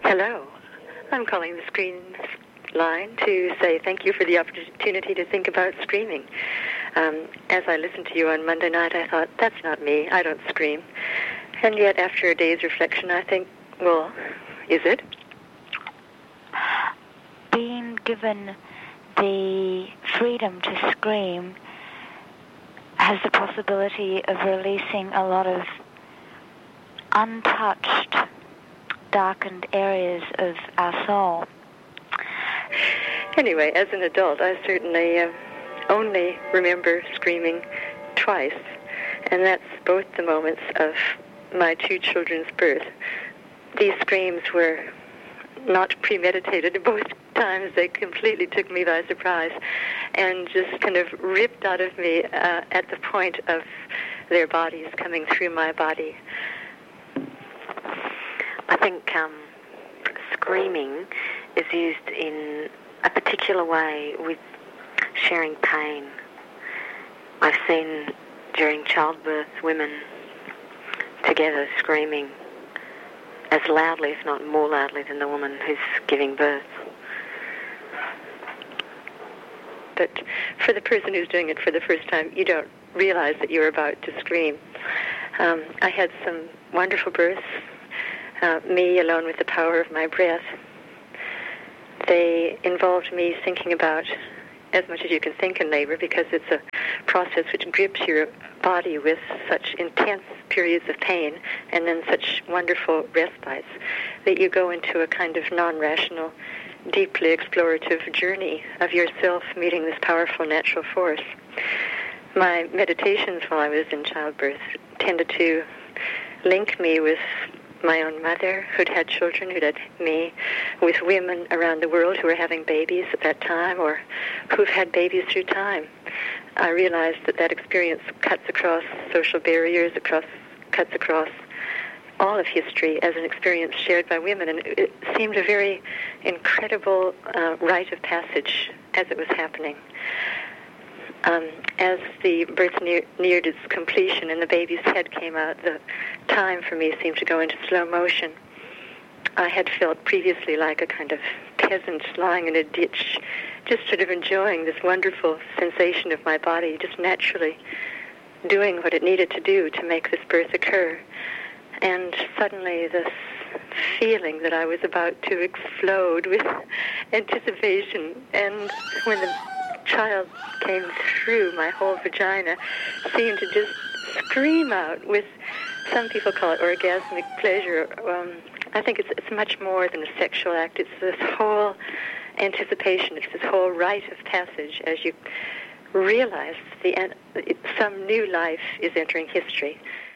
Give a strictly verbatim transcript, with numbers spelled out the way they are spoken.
Hello. I'm calling the screen line to say thank you for the opportunity to think about screaming. Um, as I listened to you on Monday night, I thought, that's not me. I don't scream. And yet, after a day's reflection, I think, well, is it? Being given the freedom to scream has the possibility of releasing a lot of untouched, darkened areas of our soul. Anyway, as an adult, I certainly uh, only remember screaming twice, and that's both the moments of my two children's birth. These screams were not premeditated. Both times they completely took me by surprise and just kind of ripped out of me uh, at the point of their bodies coming through my body. I think um, screaming is used in a particular way with sharing pain. I've seen during childbirth women together screaming as loudly, if not more loudly, than the woman who's giving birth. But for the person who's doing it for the first time, you don't realize that you're about to scream. Um, I had some wonderful births, uh, me alone with the power of my breath. They involved me thinking about as much as you can think in labor, because it's a process which grips your body with such intense periods of pain and then such wonderful respites that you go into a kind of non-rational, deeply explorative journey of yourself meeting this powerful natural force. My meditations while I was in childbirth tended to link me with my own mother, who'd had children, who'd had me, with women around the world who were having babies at that time or who've had babies through time. I realized that that experience cuts across social barriers, across, cuts across all of history as an experience shared by women, and it seemed a very incredible uh, rite of passage as it was happening. Um, as the birth near, neared its completion and the baby's head came out, the time for me seemed to go into slow motion. I had felt previously like a kind of peasant lying in a ditch, just sort of enjoying this wonderful sensation of my body, just naturally doing what it needed to do to make this birth occur. And suddenly this feeling that I was about to explode with anticipation, and when the child came through, my whole vagina seemed to just scream out with, some people call it orgasmic pleasure. Um, I think it's it's much more than a sexual act. It's this whole anticipation. It's this whole rite of passage as you realize the some new life is entering history.